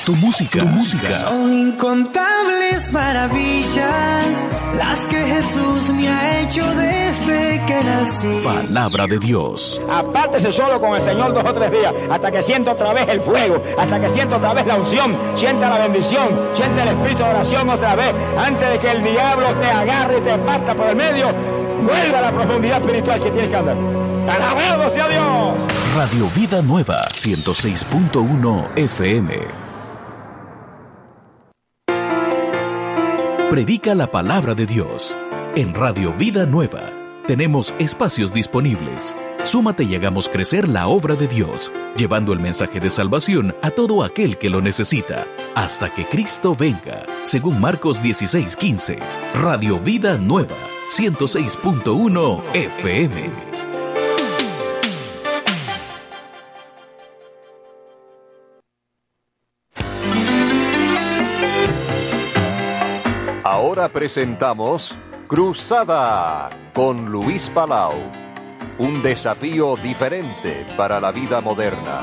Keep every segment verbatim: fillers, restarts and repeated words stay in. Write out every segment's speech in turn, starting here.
Tu música, tu música. Son incontables maravillas las que Jesús me ha hecho desde que nací. Palabra de Dios. Apártese solo con el Señor dos o tres días, hasta que sienta otra vez el fuego, hasta que sienta otra vez la unción, sienta la bendición, sienta el espíritu de oración otra vez, antes de que el diablo te agarre y te parta por el medio. Vuelva a la profundidad espiritual que tienes que andar. ¡Alabado sea Dios! Radio Vida Nueva, ciento seis punto uno F M. Predica la palabra de Dios. En Radio Vida Nueva tenemos espacios disponibles. Súmate y hagamos crecer la obra de Dios, llevando el mensaje de salvación a todo aquel que lo necesita, hasta que Cristo venga, según Marcos dieciséis quince. Radio Vida Nueva, ciento seis punto uno F M. Ahora presentamos Cruzada con Luis Palau. Un desafío diferente para la vida moderna.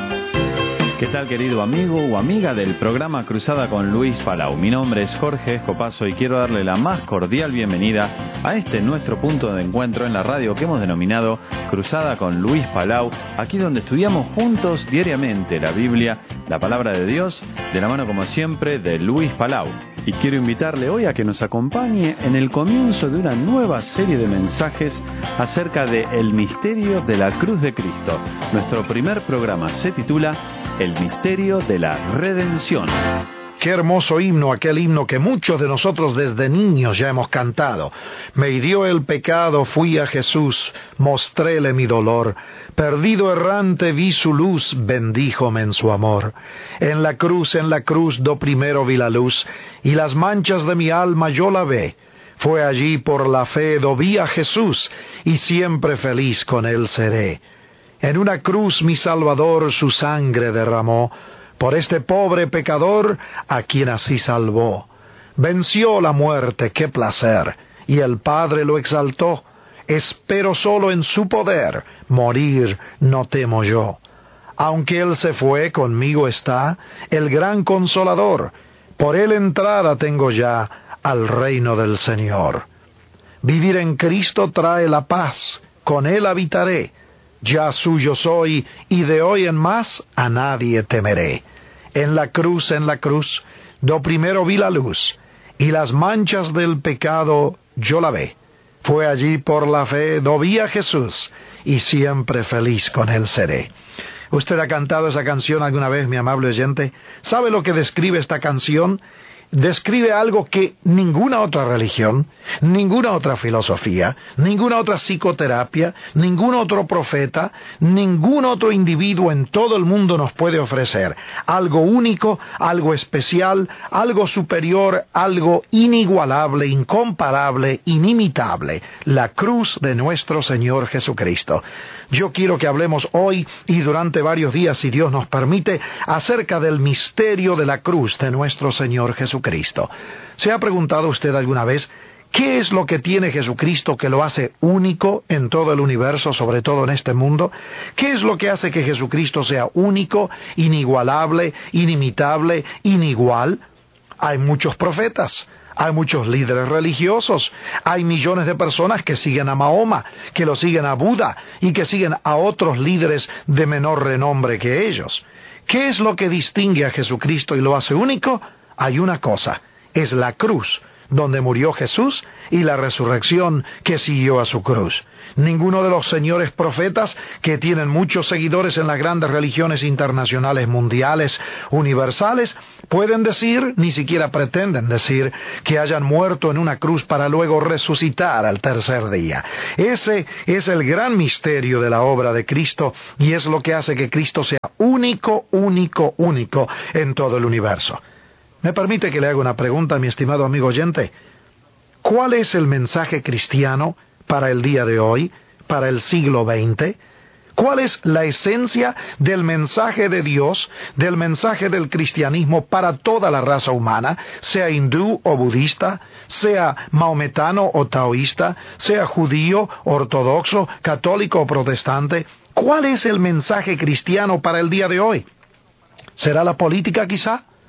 ¿Qué tal, querido amigo o amiga del programa Cruzada con Luis Palau? Mi nombre es Jorge Escopazo y quiero darle la más cordial bienvenida a este nuestro punto de encuentro en la radio que hemos denominado Cruzada con Luis Palau, aquí donde estudiamos juntos diariamente la Biblia, la palabra de Dios, de la mano como siempre de Luis Palau. Y quiero invitarle hoy a que nos acompañe en el comienzo de una nueva serie de mensajes acerca de el misterio de la cruz de Cristo. Nuestro primer programa se titula El misterio de la redención. Qué hermoso himno, aquel himno que muchos de nosotros desde niños ya hemos cantado. Me hirió el pecado, fui a Jesús, mostréle mi dolor. Perdido errante vi su luz, bendíjome en su amor. En la cruz, en la cruz, do primero vi la luz, y las manchas de mi alma yo la ve. Fue allí por la fe, do vi a Jesús, y siempre feliz con él seré. En una cruz mi Salvador su sangre derramó, por este pobre pecador a quien así salvó. Venció la muerte, qué placer, y el Padre lo exaltó. Espero solo en su poder, morir no temo yo. Aunque él se fue, conmigo está el gran Consolador. Por él entrada tengo ya al reino del Señor. Vivir en Cristo trae la paz, con él habitaré. Ya suyo soy, y de hoy en más a nadie temeré. En la cruz, en la cruz, do primero vi la luz, y las manchas del pecado yo la ve. Fue allí por la fe, do vi a Jesús, y siempre feliz con él seré. ¿Usted ha cantado esa canción alguna vez, mi amable oyente? ¿Sabe lo que describe esta canción? Describe algo que ninguna otra religión, ninguna otra filosofía, ninguna otra psicoterapia, ningún otro profeta, ningún otro individuo en todo el mundo nos puede ofrecer. Algo único, algo especial, algo superior, algo inigualable, incomparable, inimitable. La cruz de nuestro Señor Jesucristo. Yo quiero que hablemos hoy y durante varios días, si Dios nos permite, acerca del misterio de la cruz de nuestro Señor Jesucristo. ¿Se ha preguntado usted alguna vez qué es lo que tiene Jesucristo que lo hace único en todo el universo, sobre todo en este mundo? ¿Qué es lo que hace que Jesucristo sea único, inigualable, inimitable, inigual? Hay muchos profetas. Hay muchos líderes religiosos, hay millones de personas que siguen a Mahoma, que lo siguen a Buda y que siguen a otros líderes de menor renombre que ellos. ¿Qué es lo que distingue a Jesucristo y lo hace único? Hay una cosa, es la cruz, donde murió Jesús y la resurrección que siguió a su cruz. Ninguno de los señores profetas, que tienen muchos seguidores en las grandes religiones internacionales mundiales, universales, pueden decir, ni siquiera pretenden decir, que hayan muerto en una cruz para luego resucitar al tercer día. Ese es el gran misterio de la obra de Cristo y es lo que hace que Cristo sea único, único, único en todo el universo. ¿Me permite que le haga una pregunta, mi estimado amigo oyente? ¿Cuál es el mensaje cristiano para el día de hoy, para el siglo veinte? ¿Cuál es la esencia del mensaje de Dios, del mensaje del cristianismo para toda la raza humana, sea hindú o budista, sea maometano o taoísta, sea judío, ortodoxo, católico o protestante? ¿Cuál es el mensaje cristiano para el día de hoy? ¿Será la política quizá?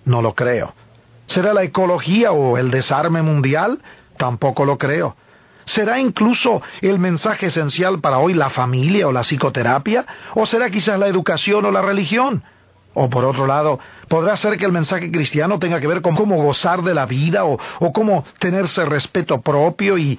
No lo creo. ¿Será la ecología o el desarme mundial? Tampoco lo creo. ¿Será incluso el mensaje esencial para hoy la familia o la psicoterapia? ¿O será quizás la educación o la religión? O por otro lado, ¿podrá ser que el mensaje cristiano tenga que ver con cómo gozar de la vida o, o cómo tenerse respeto propio y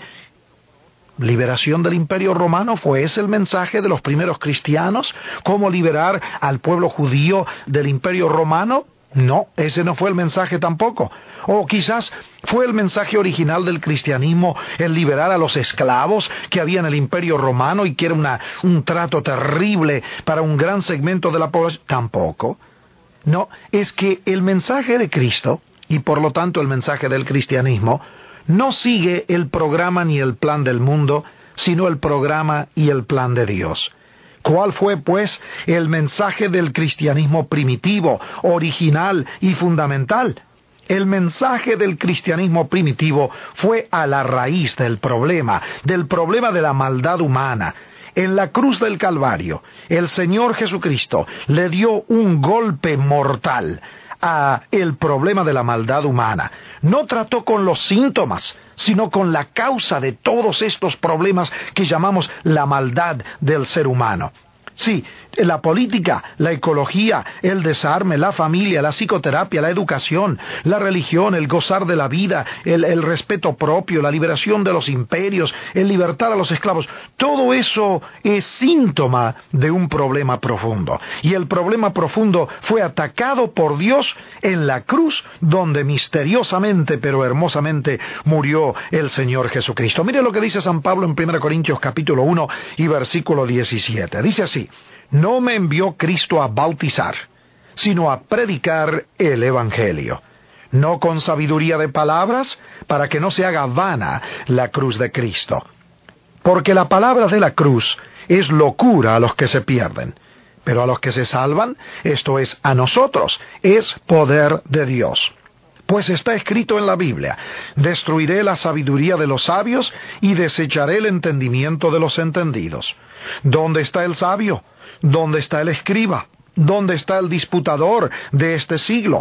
liberación del Imperio Romano? ¿Fue ese el mensaje de los primeros cristianos? ¿Cómo liberar al pueblo judío del Imperio Romano? No, ese no fue el mensaje tampoco. O quizás fue el mensaje original del cristianismo el liberar a los esclavos que había en el Imperio Romano y que era una, un trato terrible para un gran segmento de la población. Tampoco. No, es que el mensaje de Cristo, y por lo tanto el mensaje del cristianismo, no sigue el programa ni el plan del mundo, sino el programa y el plan de Dios. ¿Cuál fue, pues, el mensaje del cristianismo primitivo, original y fundamental? El mensaje del cristianismo primitivo fue a la raíz del problema, del problema de la maldad humana. En la cruz del Calvario, el Señor Jesucristo le dio un golpe mortal a el problema de la maldad humana. No trató con los síntomas, sino con la causa de todos estos problemas que llamamos la maldad del ser humano. Sí, la política, la ecología, el desarme, la familia, la psicoterapia, la educación, la religión, el gozar de la vida, el, el respeto propio, la liberación de los imperios, el libertar a los esclavos, todo eso es síntoma de un problema profundo. Y el problema profundo fue atacado por Dios en la cruz, donde misteriosamente pero hermosamente murió el Señor Jesucristo. Mire lo que dice San Pablo en primera Corintios capítulo uno y versículo diecisiete. Dice así: no me envió Cristo a bautizar, sino a predicar el Evangelio, no con sabiduría de palabras, para que no se haga vana la cruz de Cristo. Porque la palabra de la cruz es locura a los que se pierden, pero a los que se salvan, esto es, a nosotros, es poder de Dios. Pues está escrito en la Biblia: destruiré la sabiduría de los sabios y desecharé el entendimiento de los entendidos. ¿Dónde está el sabio? ¿Dónde está el escriba? ¿Dónde está el disputador de este siglo?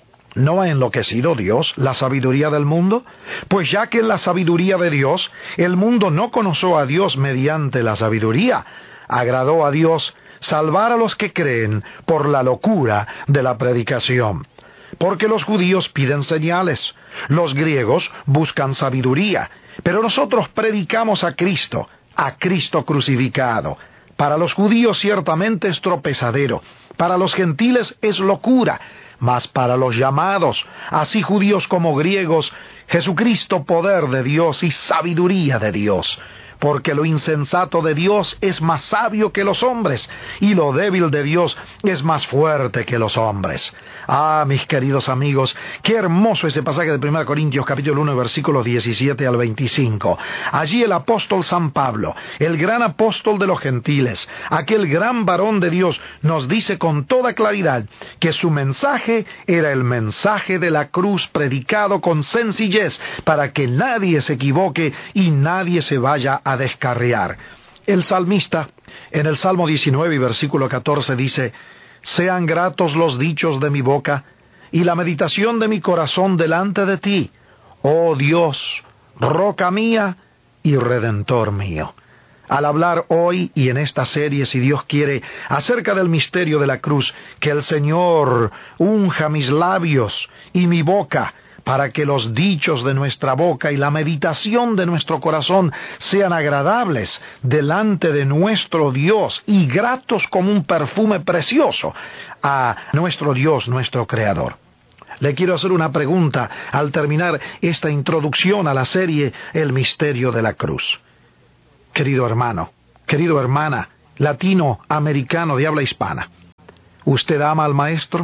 ¿No ha enloquecido Dios la sabiduría del mundo? Pues ya que en la sabiduría de Dios, el mundo no conoció a Dios mediante la sabiduría, agradó a Dios salvar a los que creen por la locura de la predicación. Porque los judíos piden señales, los griegos buscan sabiduría, pero nosotros predicamos a Cristo, a Cristo crucificado. Para los judíos ciertamente es tropezadero, para los gentiles es locura, mas para los llamados, así judíos como griegos, Jesucristo poder de Dios y sabiduría de Dios. Porque lo insensato de Dios es más sabio que los hombres, y lo débil de Dios es más fuerte que los hombres. Ah, mis queridos amigos, qué hermoso ese pasaje de primera Corintios capítulo uno, versículos diecisiete al veinticinco. Allí el apóstol San Pablo, el gran apóstol de los gentiles, aquel gran varón de Dios, nos dice con toda claridad que su mensaje era el mensaje de la cruz predicado con sencillez, para que nadie se equivoque y nadie se vaya a descarriar. El salmista, en el Salmo diecinueve y versículo catorce, dice: sean gratos los dichos de mi boca y la meditación de mi corazón delante de ti, oh Dios, roca mía y redentor mío. Al hablar hoy y en esta serie, si Dios quiere, acerca del misterio de la cruz, que el Señor unja mis labios y mi boca, para que los dichos de nuestra boca y la meditación de nuestro corazón sean agradables delante de nuestro Dios y gratos como un perfume precioso a nuestro Dios, nuestro Creador. Le quiero hacer una pregunta al terminar esta introducción a la serie El misterio de la cruz. Querido hermano, querido hermana, latinoamericano de habla hispana, ¿usted ama al Maestro?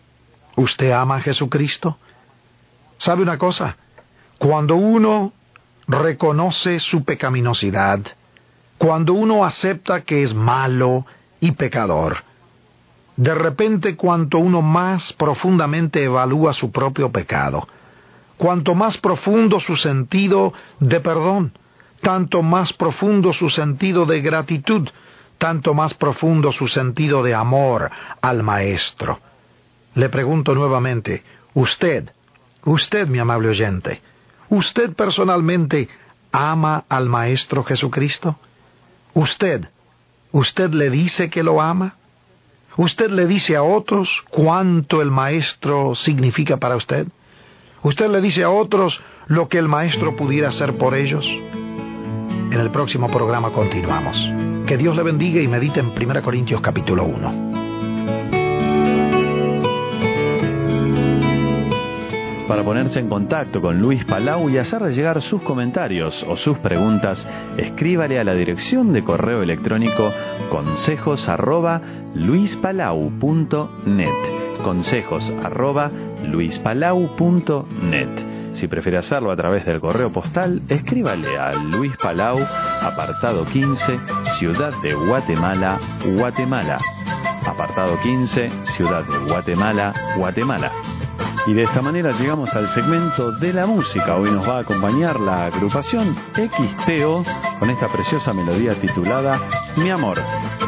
¿Usted ama a Jesucristo? ¿Sabe una cosa? Cuando uno reconoce su pecaminosidad, cuando uno acepta que es malo y pecador, de repente cuanto uno más profundamente evalúa su propio pecado, cuanto más profundo su sentido de perdón, tanto más profundo su sentido de gratitud, tanto más profundo su sentido de amor al Maestro. Le pregunto nuevamente, Usted, usted, mi amable oyente, ¿usted personalmente ama al Maestro Jesucristo? ¿Usted, usted le dice que lo ama? ¿Usted le dice a otros cuánto el Maestro significa para usted? ¿Usted le dice a otros lo que el Maestro pudiera hacer por ellos? En el próximo programa continuamos. Que Dios le bendiga y medite en primera Corintios capítulo uno. Para ponerse en contacto con Luis Palau y hacerle llegar sus comentarios o sus preguntas, escríbale a la dirección de correo electrónico consejos arroba luispalau punto net. Consejos arroba luispalau punto net. Si prefiere hacerlo a través del correo postal, escríbale a Luis Palau, apartado quince, Ciudad de Guatemala, Guatemala. Apartado quince, Ciudad de Guatemala, Guatemala. Y de esta manera llegamos al segmento de la música. Hoy nos va a acompañar la agrupación X T O con esta preciosa melodía titulada Mi Amor.